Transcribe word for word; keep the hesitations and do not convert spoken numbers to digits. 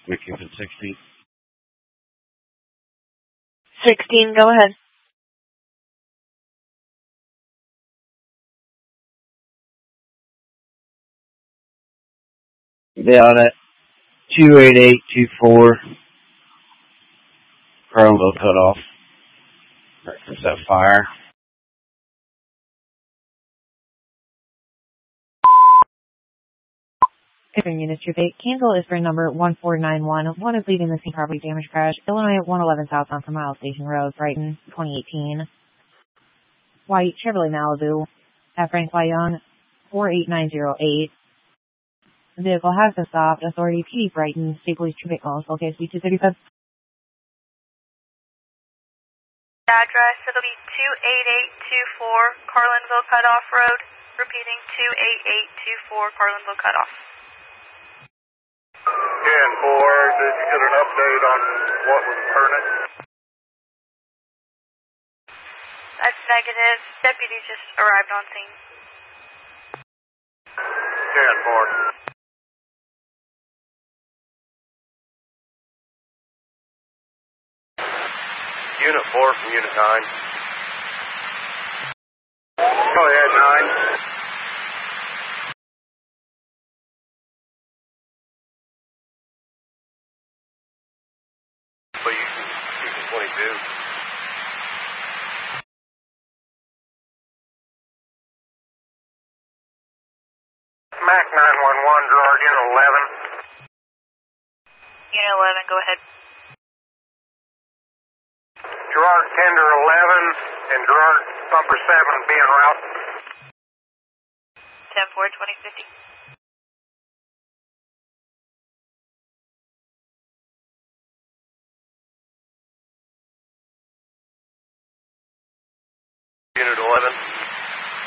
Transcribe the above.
McKiffin sixteen. sixteen, go ahead. Down at two eight eight two four. Carlinville cut off. Reference that fire. Different units, Troop eight. Cancel is for number one four nine one. One is leaving the scene property damage crash. Illinois one eleven South on from Miles Station Road, Brighton, twenty eighteen. White Chevrolet Malibu at Frank Y. Young, four eight nine zero eight. The vehicle has been stopped. Authority P D Brighton, State Police Troop eight calls. Okay, speed two thirty-five. Address, it'll be two eight eight two four Carlinville Cutoff Road. Repeating, two eight eight two four Carlinville Cutoff. ten four, did you get an update on what was occurring? That's negative. Deputies just arrived on scene. ten four. Unit four from Unit nine. Go ahead, nine. But you can, you can twenty-two. Mac nine one one, Gerard, Unit eleven. Unit eleven, go ahead. Gerard Tender eleven and Gerard Bumper seven be en route. ten four, twenty fifty. Unit eleven.